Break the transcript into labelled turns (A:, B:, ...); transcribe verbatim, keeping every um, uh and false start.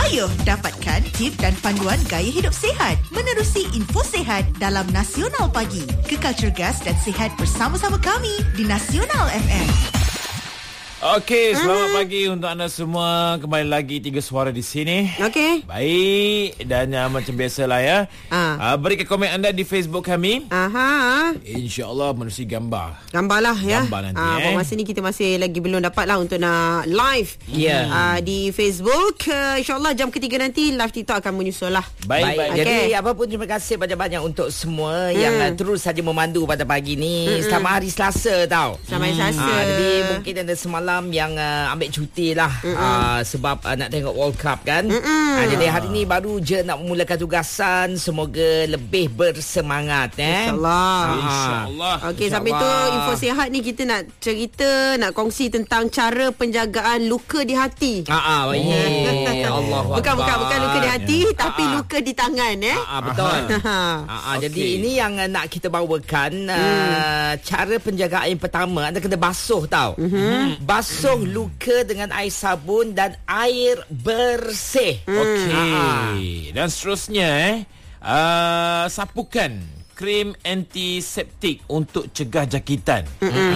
A: Ayuh, dapatkan tip dan panduan gaya hidup sihat menerusi info sihat dalam Nasional Pagi. Kekal cergas dan sihat bersama-sama kami di Nasional F M.
B: Okey, selamat uh-huh. pagi untuk anda semua. Kembali lagi Tiga Suara di sini.
C: Okey.
B: Baik, dan uh, macam biasalah ya.
C: Uh.
B: Uh, berikan komen anda di Facebook kami.
C: Aha.
B: InsyaAllah menerusi gambar.
C: Gambar lah ya.
B: Gambar nanti
C: uh,
B: eh.
C: Masa ni kita masih lagi belum dapat lah untuk nak live
B: yeah.
C: uh, di Facebook. Uh, InsyaAllah jam ketiga nanti live TikTok akan menyusul lah.
D: Baik, baik.
C: Okay.
D: Jadi apa pun terima kasih banyak-banyak untuk semua hmm. yang uh, terus saja memandu pada pagi ni. Hmm. Selamat hari Selasa tau.
C: Selamat hari Selasa.
D: Uh, jadi mungkin ada semalam yang uh, ambil cuti lah uh, sebab uh, nak tengok World Cup kan. uh, Jadi hari ni baru je nak memulakan tugasan. Semoga lebih bersemangat eh.
C: InsyaAllah
B: uh, InsyaAllah.
C: Okey, sampai tu info sihat ni kita nak cerita, nak kongsi tentang cara penjagaan luka di hati.
D: Ah, ah, baik. Allah
C: Bukan bukan bukan luka di hati
D: ya.
C: tapi
D: ah,
C: luka di tangan eh.
D: Ah, ah betul. ah, ah, okay. Jadi ini yang uh, nak kita bawakan uh, hmm. cara penjagaan yang pertama, anda kena basuh tau. Mm-hmm. Basuh luka dengan air sabun dan air bersih.
B: Hmm. Okey. Dan seterusnya eh uh, sapukan krim antiseptik untuk cegah jangkitan. Mm-mm.